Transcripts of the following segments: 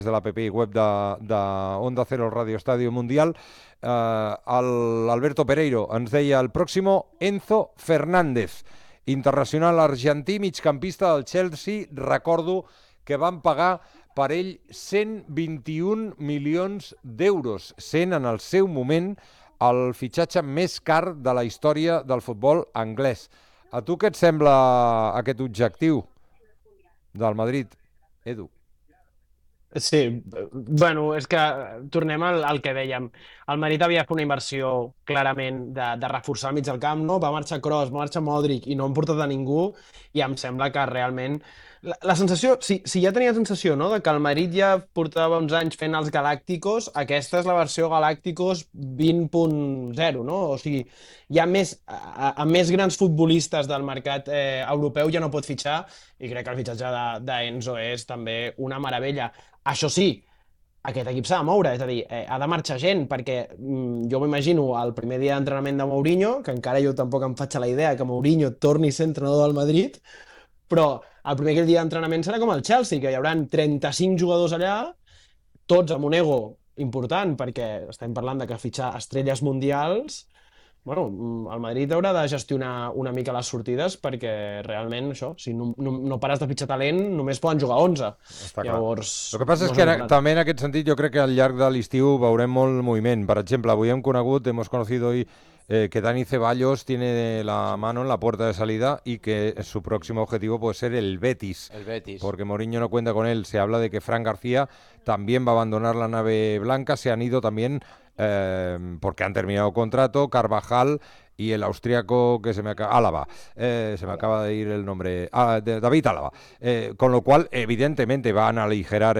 de l'app i web de Onda Cero Radio Estadio Mundial, l'Alberto Pereiro ens deia el próximo Enzo Fernández, internacional argentí, migcampista del Chelsea. Recordo que van pagar per ell 121 milions d'euros, sent en el seu moment el fitxatge més car de la història del futbol anglès. A tu què et sembla aquest objectiu del Madrid, Edu? Sí, bueno, és que tornem al que dèiem. El Madrid havia fet una inversió clarament de reforçar el mig del camp, no? Va marxar Kroos, va marxar Modric i no han portat a ningú, i em sembla que realment la sensació, si ja tenia sensació, no?, de que el Madrid ja portava uns anys fent els Galácticos, aquesta és la versió Galácticos 20.0, no? O sigui, hi ha a més grans futbolistes del mercat europeu ja no pot fitxar, i crec que el fitxatge d'Enzo és també una meravella. Això sí, aquest equip s'ha de moure, és a dir, ha de marxar gent, perquè jo m'imagino el primer dia d'entrenament de Mourinho, que encara jo tampoc em faig a la idea que Mourinho torni a ser entrenador del Madrid, però el primer dia d'entrenament serà com el Chelsea, que hi haurà 35 jugadors allà, tots amb un ego important, perquè estem parlant de que fitxar estrelles mundials. Bueno, el Madrid haurà de gestionar una mica les sortides, perquè realment això, si no pares de fitxar talent, només poden jugar 11. Està clar. Llavors, El que passa és que també en aquest sentit jo crec que al llarg de l'estiu veurem molt moviment. Per exemple, avui hemos conocido hoy que Dani Ceballos tiene la mano en la puerta de salida y que su próximo objetivo puede ser el Betis. El Betis. Porque Mourinho no cuenta con él. Se habla de que Fran García también va a abandonar la nave blanca. Se han ido también porque han terminado contrato Carvajal y el austriaco que se me acaba... Álava. Se me acaba de ir el nombre. David Álava. Con lo cual, evidentemente, van a aligerar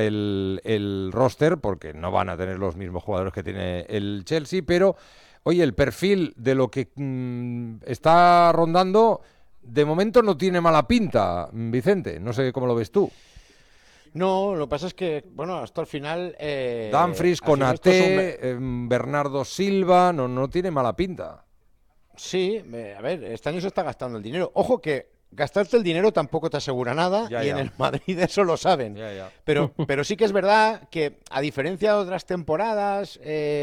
el roster porque no van a tener los mismos jugadores que tiene el Chelsea, pero... Oye, el perfil de lo que está rondando, de momento no tiene mala pinta, Vicente. No sé cómo lo ves tú. No, lo que pasa es que, bueno, hasta el final... Dumfries, Konaté, Bernardo Silva, no tiene mala pinta. Sí, a ver, este año se está gastando el dinero. Ojo que gastarte el dinero tampoco te asegura nada, en el Madrid eso lo saben. Pero sí que es verdad que, a diferencia de otras temporadas,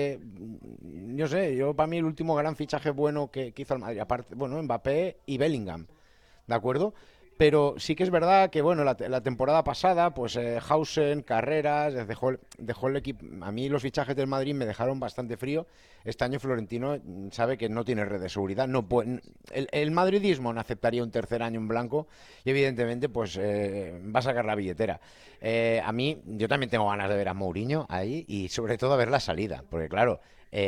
yo sé, para mí el último gran fichaje bueno que hizo el Madrid, aparte, bueno, Mbappé y Bellingham, ¿de acuerdo? Pero sí que es verdad que, bueno, la temporada pasada, pues Hausen, Carreras, dejó el equipo. A mí los fichajes del Madrid me dejaron bastante frío. Este año Florentino sabe que no tiene red de seguridad. No puede, el madridismo no aceptaría un tercer año en blanco y, evidentemente, pues va a sacar la billetera. A mí, yo también tengo ganas de ver a Mourinho ahí y, sobre todo, a ver la salida. Porque, claro,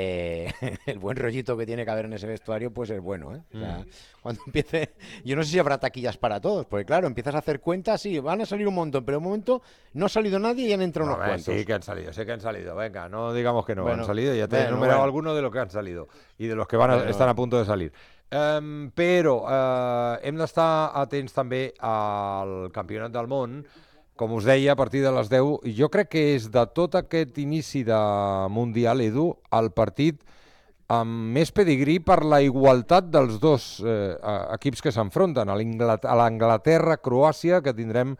el buen rollito que tiene que haber en ese vestuario pues es bueno, ¿eh? O sea, cuando empiece, yo no sé si habrá taquillas para todos, porque claro, empiezas a hacer cuentas y van a salir un montón, pero de momento no ha salido nadie y han entrado unos cuantos. Sí que han salido, sé que han salido, venga, no digamos que no han salido, ya te he enumerado algunos de los que han salido y de los que están a punto de salir. Però hem d'estar atents també al Campionat del Món. Com us deia, a partir de les 10, jo crec que és de tot aquest inici de Mundial, Edu, el partit amb més pedigrí per la igualtat dels dos equips que s'enfronten, a l'Anglaterra-Croàcia, que tindrem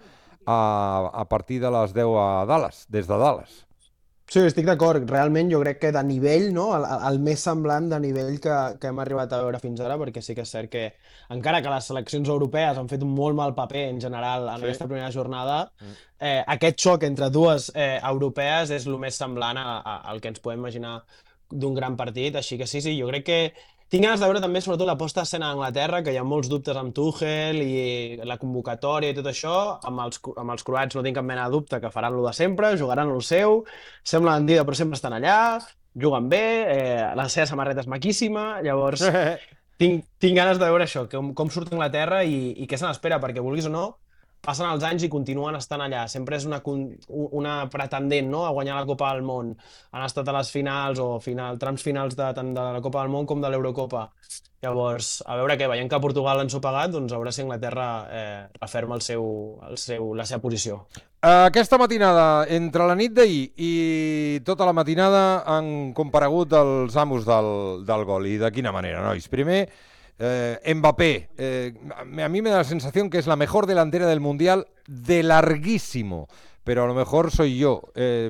a partir de les 10 a Dallas, des de Dallas. Sí, estic d'acord. Realment jo crec que de nivell, no?, el més semblant de nivell que hem arribat a veure fins ara, perquè sí que és cert que, encara que les seleccions europees han fet un molt mal paper en general en aquesta primera jornada, aquest xoc entre dues europees és el més semblant al que ens podem imaginar d'un gran partit, així que sí, jo crec que tinc ganes de veure també, sobretot, la posta a escena a Anglaterra, que hi ha molts dubtes amb Tuchel i la convocatòria i tot això. Amb els croats no tinc cap mena de dubte que faran lo de sempre, jugaran el seu, sembla mentida però sempre estan allà, juguen bé, la seva samarreta és maquíssima, llavors tinc ganes de veure això, com surt Anglaterra i què se n'espera, perquè vulguis o no, passen els anys i continuen estant allà. Sempre és una pretendent, no?, a guanyar la Copa del Món. Han estat a les finals o trams finals tant de la Copa del Món com de l'Eurocopa. Llavors, a veure què, veient que Portugal ens ho ha pagat, doncs a veure si Anglaterra referma la seva posició. Aquesta matinada, entre la nit d'ahir i tota la matinada, han comparegut els amos del gol. I de quina manera, nois? Primer, Mbappé, a mí me da la sensación que es la mejor delantera del Mundial de larguísimo, pero a lo mejor soy yo.